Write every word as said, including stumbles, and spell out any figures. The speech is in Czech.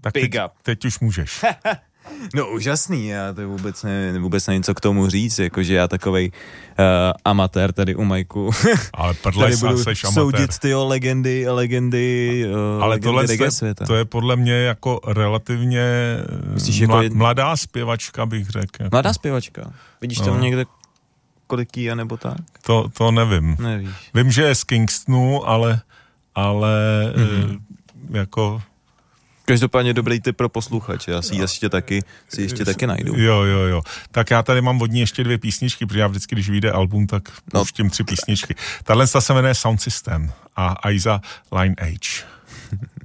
Tak Big teď, up. teď už můžeš. No úžasný, já to vůbec, ne, vůbec nevím, co k tomu říct, jakože já takovej uh, amatér tady u Majku. Ale prdlej, seš amatér. Soudit tyjo legendy, legendy, uh, ale legendy tohle reggae to, světa. to je podle mě jako relativně Myslíš, mla, jako je... mladá zpěvačka, bych řekl. Jako. Mladá zpěvačka. Vidíš no. tam někde koliký a nebo tak? To, to nevím. Nevíš. Vím, že je z Kingstonu, ale, ale mm-hmm. e, jako... Každopádně dobrý tip pro posluchače, já si ji ještě taky, si ještě taky najdu. Jo, jo, jo. Tak já tady mám od ní ještě dvě písničky, protože já vždycky, když vyjde album, tak no. pouštím tři písničky. Tahle se jmenuje Sound System a Aiza Lineage.